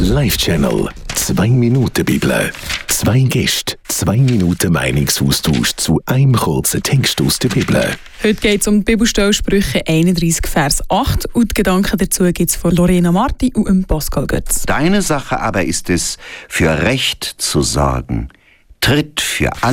Live-Channel. 2 Minuten Bibel. 2 Gäste, 2 Minuten Meinungsaustausch zu einem kurzen Text aus der Bibel. Heute geht es um die Bibelstelle Sprüche 31, Vers 8. Und die Gedanken dazu gibt es von Lorena Marti und Pascal Götz. Deine Sache aber ist es, für Recht zu sorgen. Tritt für alle